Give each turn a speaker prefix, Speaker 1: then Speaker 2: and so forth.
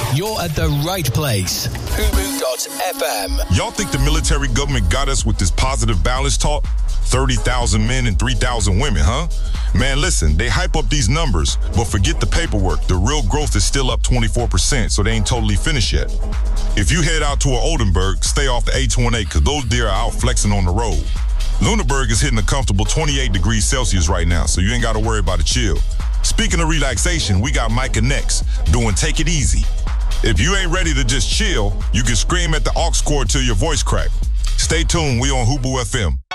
Speaker 1: You're at the right place. Fubu.FM.
Speaker 2: Y'all think the military government got us with this positive balance talk? 30,000 men and 3,000 women, huh? Man, listen, they hype up these numbers, but forget the paperwork. The real growth is still up 24%, so they ain't totally finished yet. If you head out to a Oldenburg, stay off the H-1A, because those deer are out flexing on the road. Lunenburg is hitting a comfortable 28 degrees Celsius right now, so you ain't got to worry about a chill. Speaking of relaxation, we got Micah next, doing Take It Easy. If you ain't ready to just chill, you can scream at the aux cord till your voice crack. Stay tuned, we on Hubu FM.